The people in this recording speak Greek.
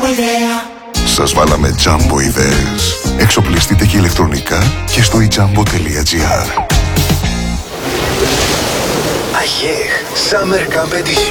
Σας βάλαμε Jumbo ιδέες. Εξοπλιστείτε και ηλεκτρονικά και στο ijambo.gr. Αγιέχ Summer Camp Edition.